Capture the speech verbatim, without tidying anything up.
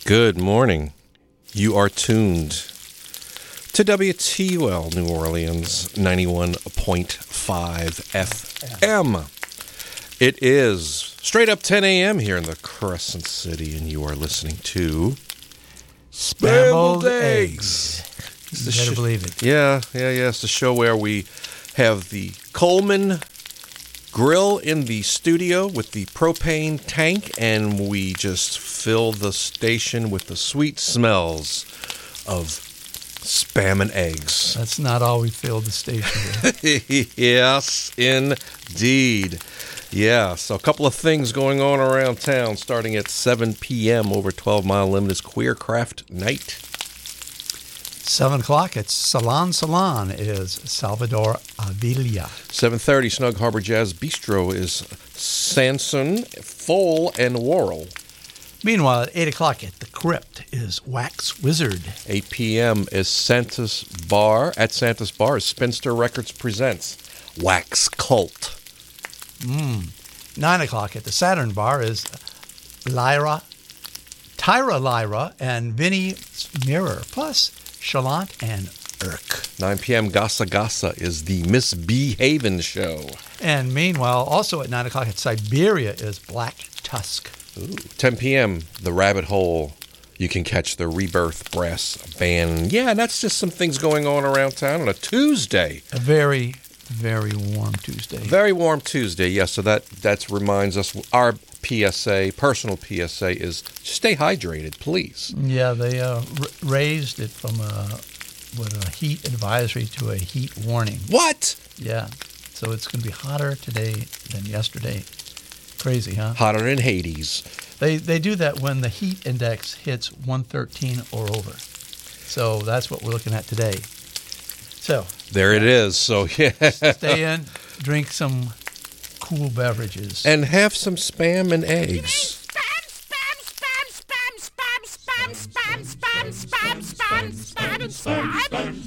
Good morning. You are tuned to W T U L New Orleans ninety-one point five F M. It is straight up ten a.m. here in the Crescent City, and you are listening to Scrambled Eggs. You better sh- believe it. Yeah, yeah, yeah. It's the show where we have the Coleman grill in the studio with the propane tank, and we just fill the station with the sweet smells of Spam and eggs. That's not all we filled the station with. Yes, indeed. Yeah, so a couple of things going on around town starting at seven p.m. over twelve Mile Limit is Queer Craft Night. Seven o'clock at Salon Salon is Salvador Avila. seven thirty, Snug Harbor Jazz Bistro is Sanson, Foal, and Worrell. Meanwhile, at eight o'clock at the Crypt is Wax Wizard. eight p.m. is Santa's Bar. At Santa's Bar is Spinster Records presents Wax Cult. Mm. nine o'clock at the Saturn Bar is Lyra, Tyra Lyra, and Vinny's Mirror, plus Chalant and Irk. nine p.m. Gasa Gasa is the Misbehavin' Show. And meanwhile, also at nine o'clock at Siberia is Black Tusk. Ooh. ten p.m. The Rabbit Hole. You can catch the Rebirth Brass Band. Yeah, and that's just some things going on around town on a Tuesday. A very, very warm Tuesday. Very warm Tuesday, yes. So that that reminds us, our P S A, personal P S A, is stay hydrated, please. Yeah, they uh, r- raised it from a, what, a heat advisory to a heat warning. What? Yeah, so it's going to be hotter today than yesterday. Crazy, huh? Hotter than Hades. They they do that when the heat index hits one thirteen or over. So that's what we're looking at today. So there it is. So yeah, stay in, drink some cool beverages, and have some spam and eggs. Spam, spam, spam, spam, spam, spam, spam, spam, spam, spam, spam, spam, spam, spam, spam.